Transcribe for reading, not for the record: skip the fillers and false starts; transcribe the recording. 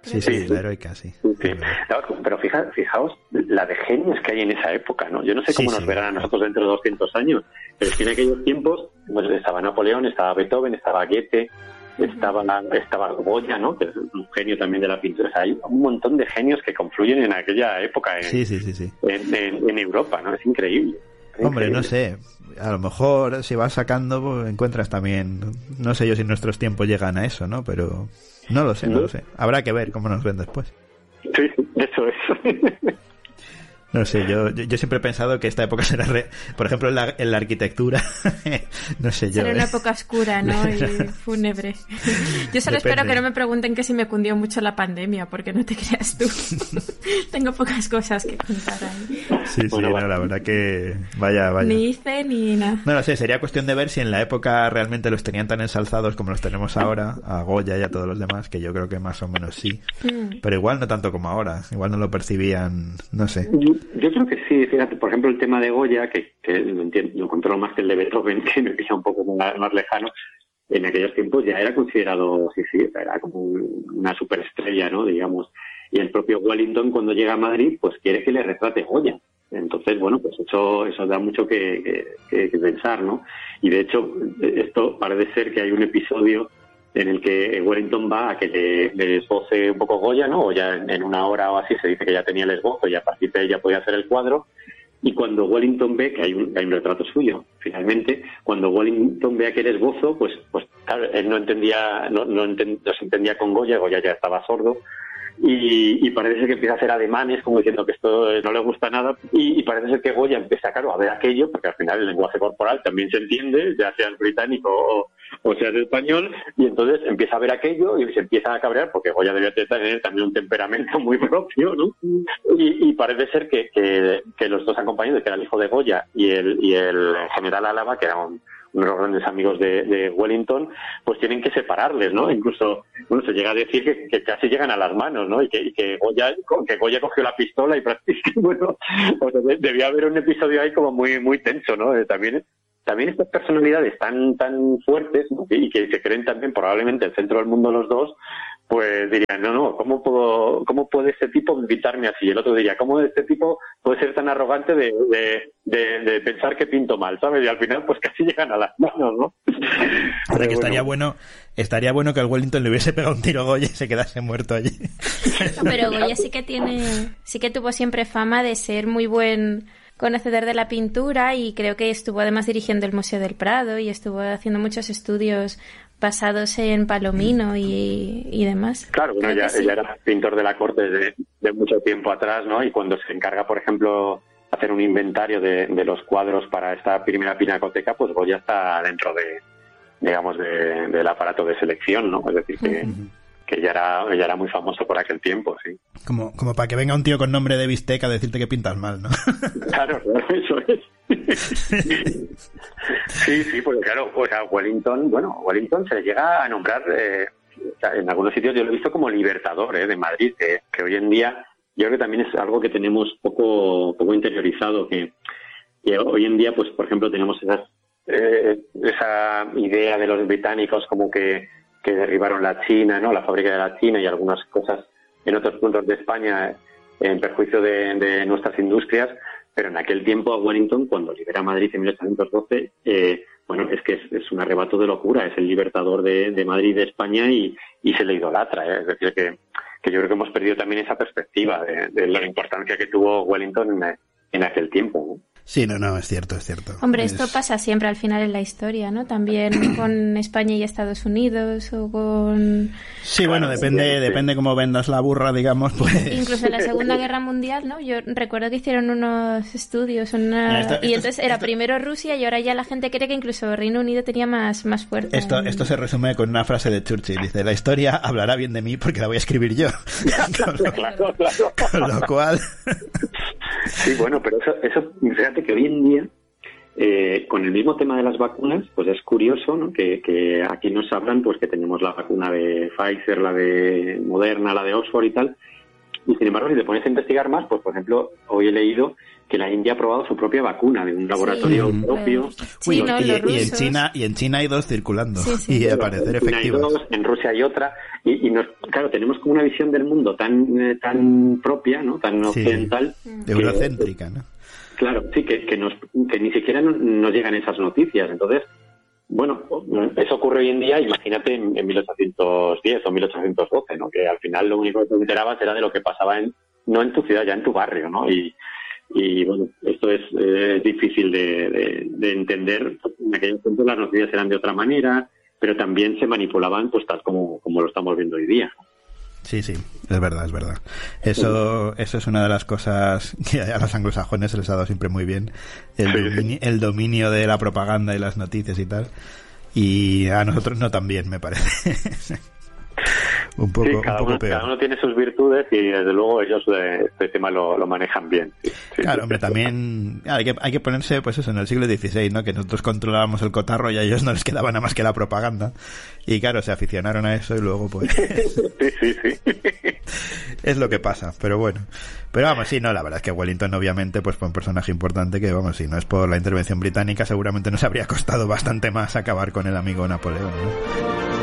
Sí, la heroica, sí. Pero fijaos la de genios que hay en esa época, ¿no? Yo no sé cómo nos verán a nosotros dentro de 200 años, pero es que en aquellos tiempos pues, estaba Napoleón, estaba Beethoven, estaba Goethe, estaba Goya, ¿no? Que es un genio también de la pintura. O sea, hay un montón de genios que confluyen en aquella época en Europa, ¿no? Es increíble. Hombre, no sé, a lo mejor si vas sacando pues, encuentras también, no sé yo si nuestros tiempos llegan a eso, ¿no? Pero no lo sé. Habrá que ver cómo nos ven después. Sí, eso es. No sé, yo siempre he pensado que esta época será, por ejemplo, en la arquitectura, no sé yo. Será una época oscura, ¿no? Y fúnebre. Yo solo espero que no me pregunten que si me cundió mucho la pandemia, porque no te creas tú. Tengo pocas cosas que contar ahí. Sí, bueno, la verdad que vaya. Ni hice ni nada. No sé, sería cuestión de ver si en la época realmente los tenían tan ensalzados como los tenemos ahora, a Goya y a todos los demás, que yo creo que más o menos sí. Pero igual no tanto como ahora, igual no lo percibían, no sé. Yo creo que sí, fíjate, por ejemplo, el tema de Goya, que lo controlo más que el de Beethoven, que me pilla un poco más lejano, en aquellos tiempos ya era considerado, era como una superestrella, ¿no? Digamos. Y el propio Wellington, cuando llega a Madrid, pues quiere que le retrate Goya. Entonces, bueno, pues eso da mucho que pensar, ¿no? Y de hecho, esto parece ser que hay un episodio en el que Wellington va a que le esboce un poco Goya, ¿no? O ya en una hora o así se dice que ya tenía el esbozo y a partir de ahí ya podía hacer el cuadro. Y cuando Wellington ve que hay un retrato suyo, finalmente, cuando Wellington ve aquel esbozo, pues claro, él no se entendía con Goya ya estaba sordo. Y parece ser que empieza a hacer ademanes como diciendo que esto no le gusta nada y parece ser que Goya empieza, claro, a ver aquello, porque al final el lenguaje corporal también se entiende, ya sea el británico o sea el español, y entonces empieza a ver aquello y se empieza a cabrear porque Goya debía tener también un temperamento muy propio, ¿no? Y parece ser que los dos acompañantes, que era el hijo de Goya y el general Álava, que era unos grandes amigos de Wellington, pues tienen que separarles, ¿no? Incluso, bueno, se llega a decir que casi llegan a las manos, ¿no? Y que Goya cogió la pistola y prácticamente, bueno, o sea, debía haber un episodio ahí como muy, muy tenso, ¿no? También estas personalidades tan fuertes, ¿no? Y que se creen también probablemente el centro del mundo los dos, pues dirían, no, ¿cómo puede este tipo invitarme así? Y el otro diría, ¿cómo este tipo puede ser tan arrogante de pensar que pinto mal, ¿sabes? Y al final pues casi llegan a las manos, ¿no? Ahora que estaría bueno que al Wellington le hubiese pegado un tiro a Goya y se quedase muerto allí. Pero Goya sí que tuvo siempre fama de ser muy buen conocedor de la pintura y creo que estuvo además dirigiendo el Museo del Prado y estuvo haciendo muchos estudios basados en Palomino y demás. Claro, bueno, ella era pintor de la corte de mucho tiempo atrás, ¿no? Y cuando se encarga, por ejemplo, hacer un inventario de los cuadros para esta primera pinacoteca, pues Goya está dentro del aparato de selección, ¿no? Es decir, que ya era muy famoso por aquel tiempo, sí. Como para que venga un tío con nombre de bistec a decirte que pintas mal, ¿no? Claro, eso es. Sí, porque claro, pues a Wellington se le llega a nombrar, en algunos sitios yo lo he visto como libertador de Madrid, que hoy en día yo creo que también es algo que tenemos poco interiorizado, que hoy en día, pues por ejemplo, tenemos esa idea de los británicos como que derribaron la China, ¿no? La fábrica de la China y algunas cosas en otros puntos de España en perjuicio de nuestras industrias, pero en aquel tiempo a Wellington, cuando libera Madrid en 1812, es que es un arrebato de locura, es el libertador de Madrid y de España y se le idolatra, es decir, que yo creo que hemos perdido también esa perspectiva de la importancia que tuvo Wellington en aquel tiempo, ¿no? Sí, no, es cierto. Hombre, esto pasa siempre al final en la historia, ¿no? También con España y Estados Unidos o con... Sí, bueno, depende cómo vendas la burra, digamos, pues... Incluso en la Segunda Guerra Mundial, ¿no? Yo recuerdo que hicieron unos estudios, y entonces era primero Rusia y ahora ya la gente cree que incluso Reino Unido tenía más fuerza. Esto se resume con una frase de Churchill, dice, la historia hablará bien de mí porque la voy a escribir yo. Claro. Con lo cual... Sí, bueno, pero eso fíjate que hoy en día, con el mismo tema de las vacunas, pues es curioso, ¿no? Que aquí nos hablan pues que tenemos la vacuna de Pfizer, la de Moderna, la de Oxford y tal, Y sin embargo, si te pones a investigar más, pues por ejemplo, hoy he leído que la India ha probado su propia vacuna de un laboratorio propio. Sí, y en China hay 2 circulando y al parecer efectivas. En Rusia hay otra. Y claro, tenemos como una visión del mundo tan propia, ¿no? Tan occidental. Eurocéntrica, ¿no? Claro, sí, que ni siquiera nos llegan esas noticias. Entonces, bueno, eso ocurre hoy en día, imagínate en 1810 o 1812, ¿no? Que al final lo único que te enterabas era de lo que pasaba no en tu ciudad, ya en tu barrio, ¿no? Y bueno, esto es difícil de entender. En aquellos tiempos las noticias eran de otra manera, pero también se manipulaban pues tal como lo estamos viendo hoy día. Sí, es verdad. Eso es una de las cosas que a los anglosajones se les ha dado siempre muy bien, el dominio de la propaganda y las noticias y tal, y a nosotros no tan bien, me parece. un poco peor. Cada uno tiene sus virtudes y desde luego ellos este tema lo manejan bien. Claro, hombre, también hay que ponerse pues eso en el siglo XVI, ¿no? Que nosotros controlábamos el cotarro y a ellos no les quedaba nada más que la propaganda y claro, se aficionaron a eso y luego pues sí. es lo que pasa, pero bueno. Pero vamos, sí, no, la verdad es que Wellington obviamente pues fue un personaje importante que, vamos, si no es por la intervención británica seguramente nos habría costado bastante más acabar con el amigo Napoleón, ¿no?